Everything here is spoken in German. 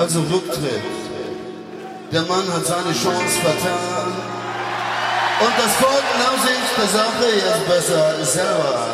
Also Rücktritt. Der Mann hat seine Chance vertan. Und das Volk nach Sicht der Sache jetzt besser selber.